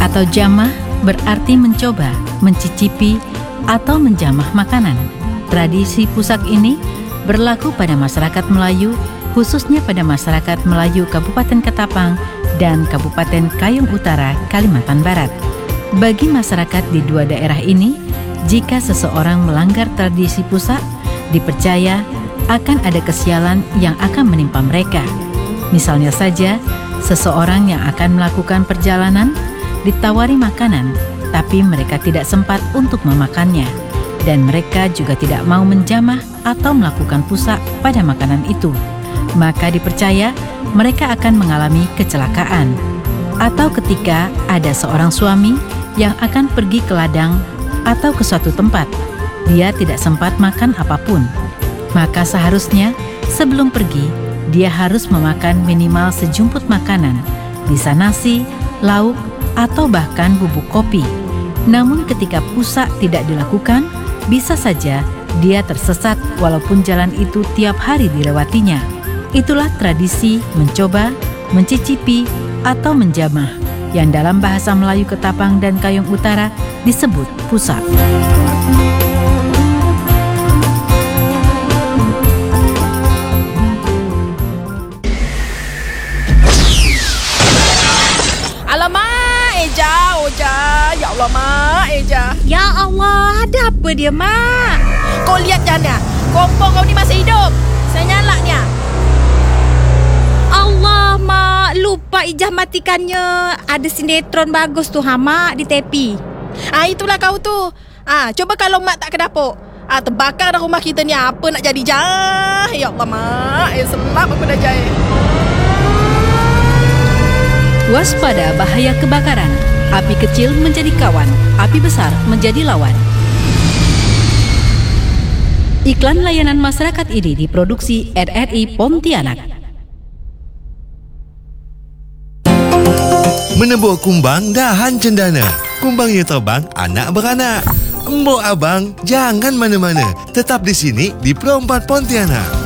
atau jamah berarti mencoba, mencicipi, atau menjamah makanan. Tradisi pusak ini berlaku pada masyarakat Melayu, khususnya pada masyarakat Melayu Kabupaten Ketapang dan Kabupaten Kayong Utara, Kalimantan Barat. Bagi masyarakat di dua daerah ini, jika seseorang melanggar tradisi pusak, dipercaya akan ada kesialan yang akan menimpa mereka. Misalnya saja, seseorang yang akan melakukan perjalanan ditawari makanan, tapi mereka tidak sempat untuk memakannya, dan mereka juga tidak mau menjamah atau melakukan pusak pada makanan itu. Maka dipercaya mereka akan mengalami kecelakaan. Atau ketika ada seorang suami yang akan pergi ke ladang atau ke suatu tempat, dia tidak sempat makan apapun. Maka seharusnya sebelum pergi, dia harus memakan minimal sejumput makanan, bisa nasi, lauk, atau bahkan bubuk kopi. Namun ketika pusak tidak dilakukan, bisa saja dia tersesat walaupun jalan itu tiap hari dilewatinya. Itulah tradisi mencoba, mencicipi, atau menjamah, yang dalam bahasa Melayu Ketapang dan Kayong Utara disebut pusak. Alamak, Eja, Oja. Ya Allah, Mak, Eja. Ya Allah, ada apa dia, Mak? Kau lihat Jana, kompor kau ni masih hidup. Saya nyalaknya. Allah, Mak, lupa Ijah matikannya. Ada sinetron bagus tu, Mak, di tepi. Itulah kau tu. Coba kalau Mak tak ke dapur. Terbakar dah rumah kita ni. Apa nak jadi jah? Ya Allah, Mak. Selap aku dah jahit. Waspada bahaya kebakaran. Api kecil menjadi kawan, api besar menjadi lawan. Iklan layanan masyarakat ini diproduksi RRI Pontianak. Menebuh kumbang dahan cendana. Kumbangnya terbang, anak beranak. Embok abang, jangan mana-mana. Tetap di sini di Pro 4 Pontianak.